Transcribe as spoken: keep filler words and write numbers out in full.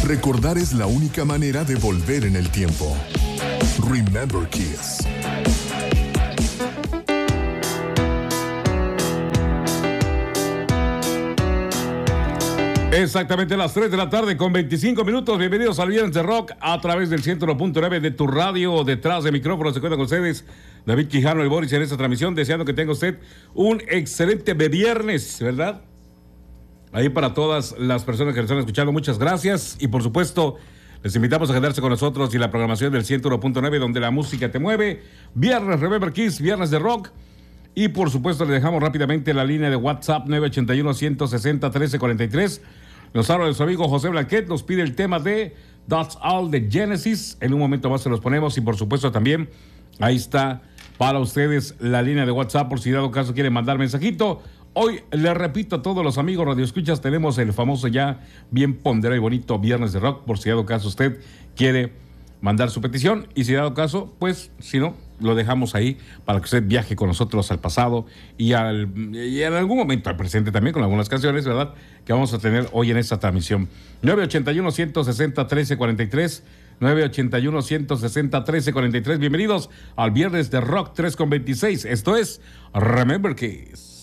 Recordar es la única manera de volver en el tiempo. Remember Kiss. Exactamente a las tres de la tarde con veinticinco minutos. Bienvenidos al Viernes de Rock a través del ciento uno punto nueve de tu radio. Detrás de micrófono se cuenta con ustedes David Quijano y Boris en esta transmisión. Deseando que tenga usted un excelente viernes, ¿verdad? Ahí para todas las personas que nos están escuchando, muchas gracias. Y por supuesto, les invitamos a quedarse con nosotros y la programación del ciento uno punto nueve, donde la música te mueve. Viernes Remember Kiss, Viernes de Rock. Y por supuesto, le dejamos rápidamente la línea de WhatsApp nueve ocho uno, uno seis cero, uno tres cuatro tres. Nos habla de su amigo José Blanquet, nos pide el tema de That's All de Genesis. En un momento más se los ponemos y por supuesto también ahí está para ustedes la línea de WhatsApp por si dado caso quieren mandar mensajito. Hoy, le repito a todos los amigos radioescuchas, tenemos el famoso ya bien ponderado y bonito Viernes de Rock, por si dado caso usted quiere mandar su petición, y si dado caso, pues, si no, lo dejamos ahí para que usted viaje con nosotros al pasado y, al, y en algún momento al presente también con algunas canciones, ¿verdad?, que vamos a tener hoy en esta transmisión. nueve ocho uno, uno seis cero, uno tres cuatro tres, nueve ocho uno, uno seis cero, uno tres cuatro tres. Bienvenidos al Viernes de Rock tres con veintiséis. Esto es Remember Kiss.